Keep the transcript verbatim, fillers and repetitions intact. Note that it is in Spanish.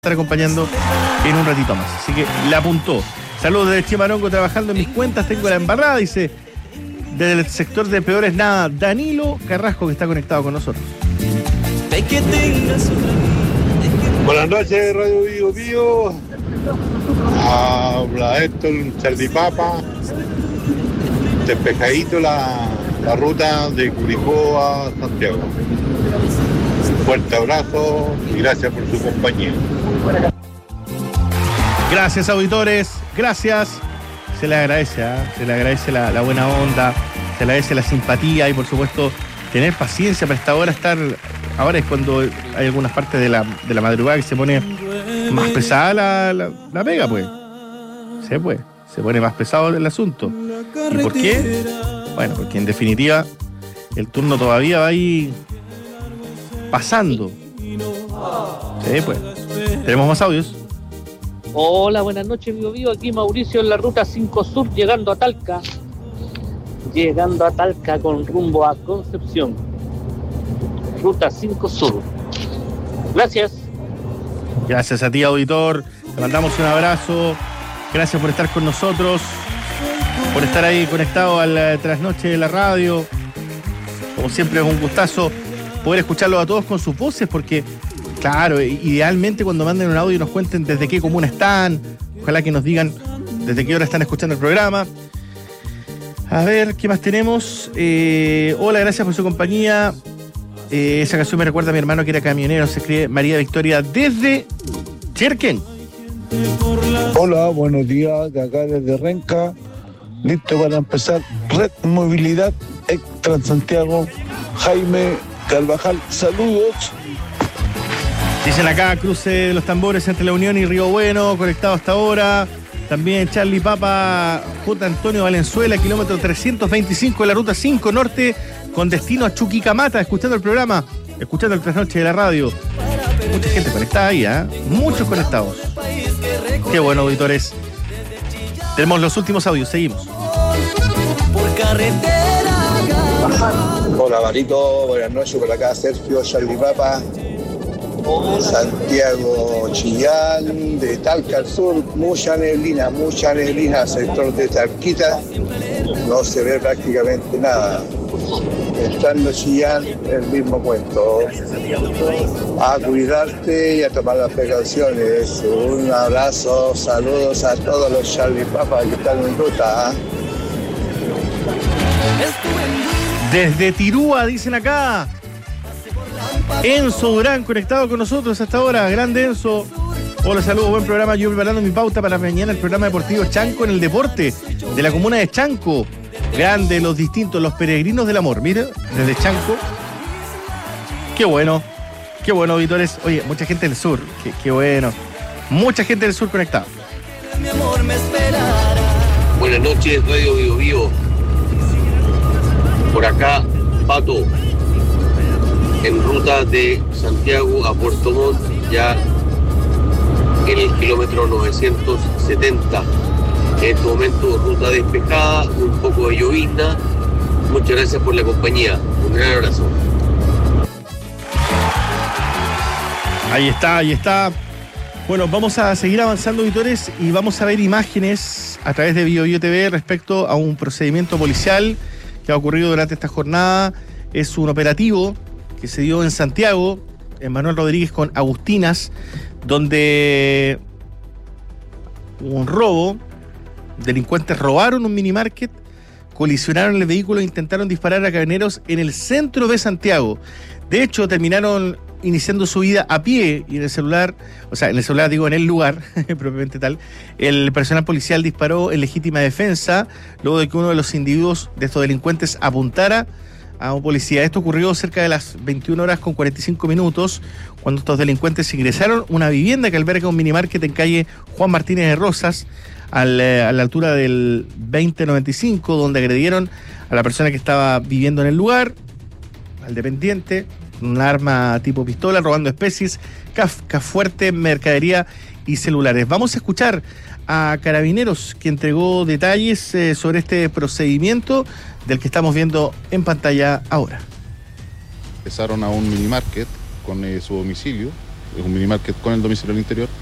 estar acompañando en un ratito más, así que la apuntó. Saludos desde Chimarongo, trabajando en mis cuentas, tengo la embarrada, dice, desde el sector de Peores Nada, Danilo Carrasco, que está conectado con nosotros. Buenas noches, Radio Bio Bio. Habla Héctor Chaldipapa. Despejadito la, la ruta de Curicó a Santiago. Un fuerte abrazo y gracias por su compañía. Gracias, auditores, gracias. Se le agradece, ¿eh? se le agradece la, la buena onda, se le agradece la simpatía y por supuesto tener paciencia para esta hora estar. Ahora es cuando hay algunas partes de la, de la madrugada que se pone más pesada la, la, la pega, pues. Se puede, se pone más pesado el asunto. ¿Y por qué? Bueno, porque en definitiva el turno todavía va ahí pasando. Sí, pues. Tenemos más audios. Hola, buenas noches, Bio Bio. Aquí Mauricio en la ruta cinco Sur, llegando a Talca. Llegando a Talca con rumbo a Concepción. Ruta cinco Sur. Gracias. Gracias a ti, auditor. Te mandamos un abrazo. Gracias por estar con nosotros. Por estar ahí conectado a la trasnoche de la radio. Como siempre es un gustazo poder escucharlos a todos con sus voces, porque claro, idealmente cuando manden un audio nos cuenten desde qué comuna están, ojalá que nos digan desde qué hora están escuchando el programa. A ver, ¿qué más tenemos? Eh, hola, gracias por su compañía. Eh, esa canción me recuerda a mi hermano que era camionero, se escribe María Victoria desde Cherquén. Hola, buenos días, de acá desde Renca, listo para empezar Red Movilidad Extra Santiago, Jaime Carvajal, saludos. Dicen acá, cruce de los tambores entre La Unión y Río Bueno, conectado hasta ahora. También Charlie Papa, J. Antonio Valenzuela, kilómetro trescientos veinticinco de la ruta cinco Norte, con destino a Chuquicamata, escuchando el programa, escuchando el trasnoche de la radio. Mucha gente conectada ahí, ¿eh? Muchos conectados. Qué bueno, auditores. Tenemos los últimos audios, seguimos. Hola, Marito, buenas noches, por acá Sergio, Charlie Papa. Santiago Chillán, de Talca al sur, mucha neblina, mucha neblina, sector de Talquita, no se ve prácticamente nada. Entrando Chillán, el mismo cuento. A cuidarte y a tomar las precauciones. Un abrazo, saludos a todos los Charlie Papa que están en ruta. Desde Tirúa, dicen acá. Enzo Durán, conectado con nosotros hasta ahora. Grande Enzo. Hola, saludos, buen programa. Yo preparando mi pauta para mañana el programa deportivo Chanco en el deporte de la comuna de Chanco. Grande, los distintos, los peregrinos del amor. Mira, desde Chanco. Qué bueno. Qué bueno, auditores. Oye, mucha gente del sur. Qué, qué bueno. Mucha gente del sur conectada. Buenas noches, Radio Bio Bio. Por acá, Pato. En ruta de Santiago a Puerto Montt, ya en el kilómetro novecientos setenta. En este momento, ruta despejada, un poco de llovizna. Muchas gracias por la compañía. Un gran abrazo. Ahí está, ahí está. Bueno, vamos a seguir avanzando, auditores, y vamos a ver imágenes a través de Bio Bio T V respecto a un procedimiento policial que ha ocurrido durante esta jornada. Es un operativo que se dio en Santiago, en Manuel Rodríguez con Agustinas, donde hubo un robo, delincuentes robaron un minimarket, colisionaron el vehículo e intentaron disparar a carabineros en el centro de Santiago. De hecho, terminaron iniciando su vida a pie y en el celular, o sea, en el celular digo, en el lugar, propiamente tal, el personal policial disparó en legítima defensa luego de que uno de los individuos de estos delincuentes apuntara a un policía. Esto ocurrió cerca de las veintiuna horas con cuarenta y cinco minutos, cuando estos delincuentes ingresaron a una vivienda que alberga un minimarket en calle Juan Martínez de Rosas, al, eh, a la altura del veinte noventa y cinco, donde agredieron a la persona que estaba viviendo en el lugar, al dependiente, con un arma tipo pistola, robando especies, casca fuerte, mercadería y celulares. Vamos a escuchar a Carabineros, que entregó detalles eh, sobre este procedimiento del que estamos viendo en pantalla ahora. Ingresaron a un minimarket con eh, su domicilio es un mini market con el domicilio al interior.